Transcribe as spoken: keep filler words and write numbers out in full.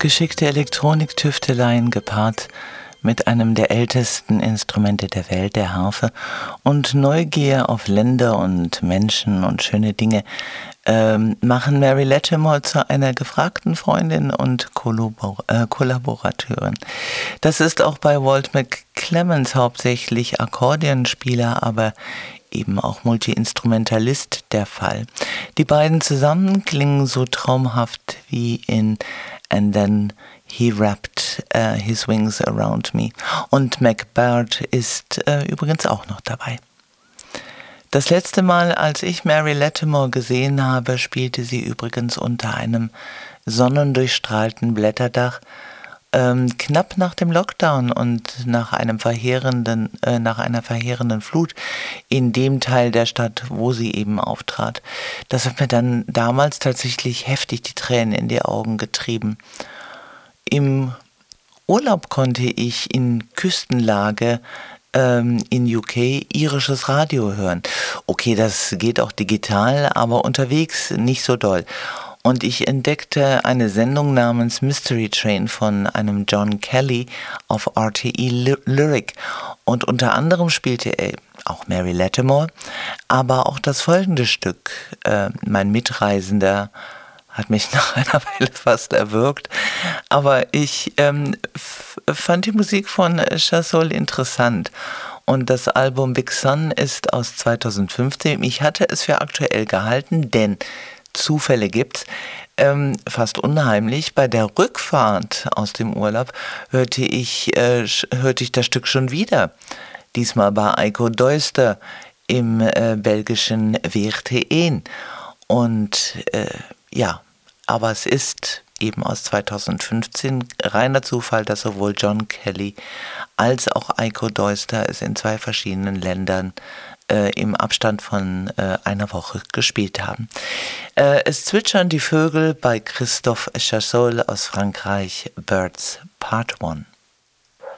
Geschickte Elektroniktüfteleien gepaart mit einem der ältesten Instrumente der Welt, der Harfe, und Neugier auf Länder und Menschen und schöne Dinge ähm, machen Mary Latimore zu einer gefragten Freundin und Kollabor- äh, Kollaborateurin. Das ist auch bei Walt McClemmons hauptsächlich Akkordeonspieler, aber eben auch Multiinstrumentalist der Fall. Die beiden zusammen klingen so traumhaft wie in And Then He Wrapped uh, His Wings Around Me. Und Mac Baird ist äh, übrigens auch noch dabei. Das letzte Mal, als ich Mary Latimore gesehen habe, spielte sie übrigens unter einem sonnendurchstrahlten Blätterdach, ähm, knapp nach dem Lockdown und nach einem verheerenden, äh, nach einer verheerenden Flut in dem Teil der Stadt, wo sie eben auftrat. Das hat mir dann damals tatsächlich heftig die Tränen in die Augen getrieben. Im Urlaub konnte ich in Küstenlage ähm, in U K irisches Radio hören. Okay, das geht auch digital, aber unterwegs nicht so doll. Und ich entdeckte eine Sendung namens Mystery Train von einem John Kelly auf R T E Lyric. Und unter anderem spielte er auch Mary Latimore, aber auch das folgende Stück, äh, mein Mitreisender, hat mich nach einer Weile fast erwürgt. Aber ich ähm, f- fand die Musik von Chasol interessant. Und das Album Big Sun ist aus zweitausendfünfzehn. Ich hatte es für aktuell gehalten, denn Zufälle gibt's. Ähm, fast unheimlich. Bei der Rückfahrt aus dem Urlaub hörte ich, äh, hörte ich das Stück schon wieder. Diesmal bei Eiko Deuster im äh, belgischen Weerteen. Und äh, ja, aber es ist eben aus zweitausendfünfzehn reiner Zufall, dass sowohl John Kelly als auch Eiko Deuster es in zwei verschiedenen Ländern äh, im Abstand von äh, einer Woche gespielt haben. Äh, es zwitschern die Vögel bei Christophe Chasol aus Frankreich, Birds Part eins.